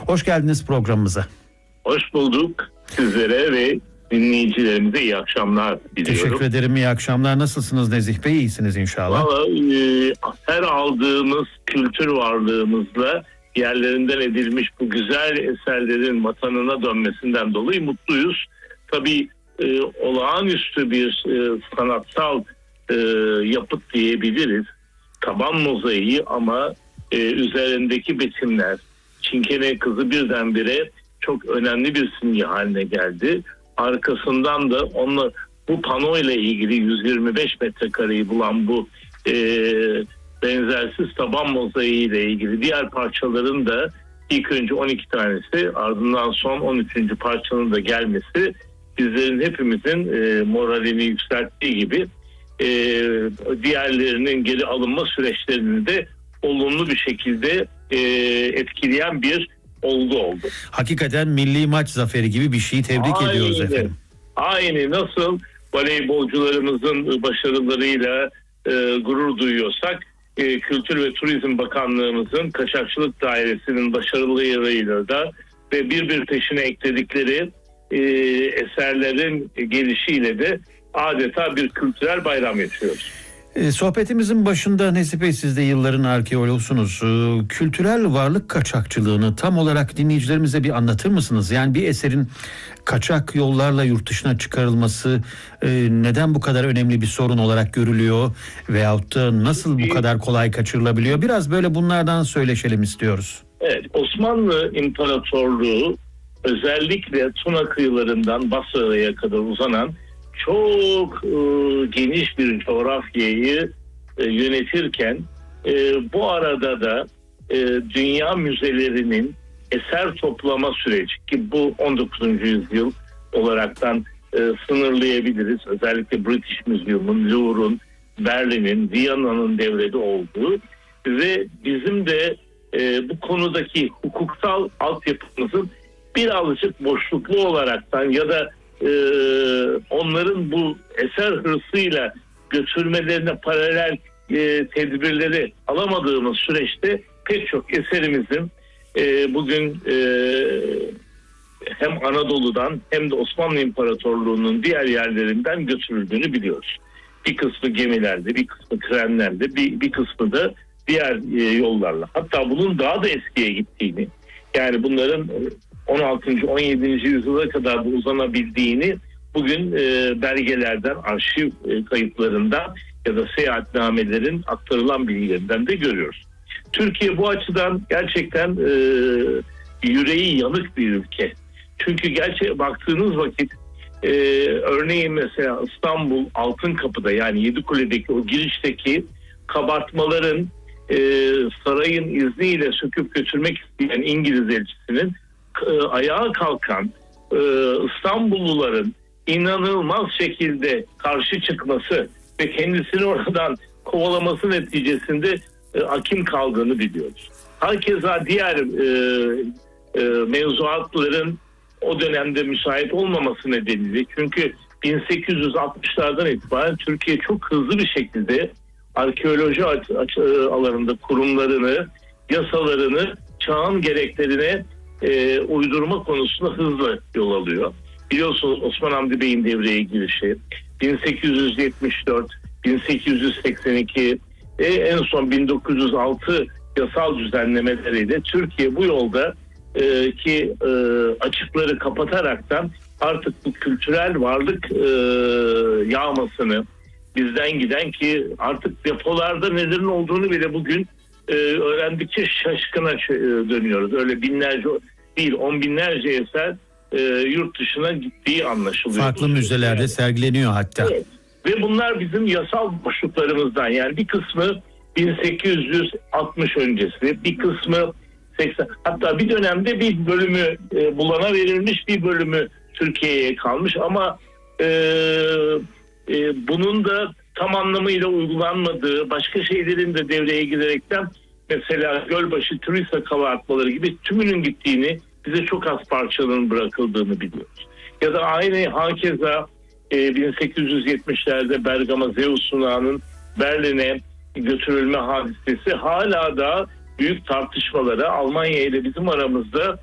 Hoş geldiniz programımıza. Hoş bulduk. Sizlere ve dinleyicilerimize iyi akşamlar diliyorum. Teşekkür ederim. İyi akşamlar. Nasılsınız Nezih Bey? İyisiniz inşallah. Vallahi her aldığımız kültür varlığımızla yerlerinden edilmiş bu güzel eserlerin vatanına dönmesinden dolayı mutluyuz. Tabii olağanüstü bir sanatsal yapıt diyebiliriz. Taban mozaiği ama üzerindeki betimler, Çinkene Kızı birdenbire çok önemli bir simge haline geldi. Arkasından da bu pano ile ilgili 125 metrekareyi bulan bu benzersiz taban mozaiği ile ilgili diğer parçaların da ilk önce 12 tanesi, ardından son 13. parçanın da gelmesi bizlerin hepimizin moralini yükselttiği gibi diğerlerinin geri alınma süreçlerini de olumlu bir şekilde etkileyen bir olgu oldu. Hakikaten milli maç zaferi gibi bir şeyi tebrik ediyoruz efendim. Aynı nasıl voleybolcularımızın başarılarıyla gurur duyuyorsak, Kültür ve Turizm Bakanlığımızın Kaçakçılık Dairesi'nin başarılarıyla da ve bir peşine ekledikleri eserlerin gelişiyle de adeta bir kültürel bayram yaşıyoruz. Sohbetimizin başında Nezih Bey, siz de yılların arkeologusunuz. Kültürel varlık kaçakçılığını tam olarak dinleyicilerimize bir anlatır mısınız? Yani bir eserin kaçak yollarla yurt dışına çıkarılması neden bu kadar önemli bir sorun olarak görülüyor? Veyahut da nasıl bu kadar kolay kaçırılabiliyor? Biraz böyle bunlardan söyleşelim istiyoruz. Evet, Osmanlı İmparatorluğu özellikle Tuna kıyılarından Basra'ya kadar uzanan çok geniş bir coğrafyayı yönetirken bu arada da dünya müzelerinin eser toplama süreci, ki bu 19. yüzyıl olaraktan sınırlayabiliriz. Özellikle British Museum'un, Louvre'un, Berlin'in, Viyana'nın devrede olduğu ve bizim de bu konudaki hukuksal altyapımızın birazcık boşluklu olaraktan ya da onların bu eser hırsıyla götürmelerine paralel tedbirleri alamadığımız süreçte pek çok eserimizin bugün hem Anadolu'dan hem de Osmanlı İmparatorluğu'nun diğer yerlerinden götürüldüğünü biliyoruz. Bir kısmı gemilerde, bir kısmı trenlerde, bir kısmı da diğer yollarla. Hatta bunun daha da eskiye gittiğini, yani bunların 16. 17. yüzyıla kadar da uzanabildiğini bugün belgelerden, arşiv kayıtlarından ya da seyahatnamelerin aktarılan bilgilerinden de görüyoruz. Türkiye bu açıdan gerçekten yüreği yanık bir ülke. Çünkü baktığınız vakit örneğin mesela İstanbul Altınkapı'da, yani Yedikule'deki o girişteki kabartmaların sarayın izniyle söküp götürmek isteyen İngiliz elçisinin ayağa kalkan İstanbulluların inanılmaz şekilde karşı çıkması ve kendisini oradan kovalaması neticesinde hakim kaldığını biliyoruz. Hakeza diğer mevzuatların o dönemde müsait olmaması nedeniyle, çünkü 1860'lardan itibaren Türkiye çok hızlı bir şekilde arkeoloji alanında kurumlarını, yasalarını çağın gereklerine uydurma konusunda hızla yol alıyor. Biliyorsunuz Osman Hamdi Bey'in devreye girişi, 1874, 1882 en son 1906 yasal düzenlemeleriyle Türkiye bu yolda ki açıkları kapataraktan artık bu kültürel varlık yağmasını bizden giden, ki artık depolarda nelerin olduğunu bile bugün öğrendikçe şaşkına dönüyoruz. Öyle binlerce değil, 10 binlerce eser yurt dışına gittiği anlaşılıyor. Farklı müzelerde sergileniyor hatta. Evet. Ve bunlar bizim yasal boşluklarımızdan, yani bir kısmı 1860 öncesi, bir kısmı 80, hatta bir dönemde bir bölümü bulana verilmiş, bir bölümü Türkiye'ye kalmış ama bunun da tam anlamıyla uygulanmadığı, başka şeylerin de devreye girerekten mesela Gölbaşı Turista kabartmaları gibi tümünün gittiğini, bize çok az parçanın bırakıldığını biliyoruz. Ya da aynı hakeza 1870'lerde Bergama Zeus sunağının Berlin'e götürülme hadisesi hala da büyük tartışmalara, Almanya ile bizim aramızda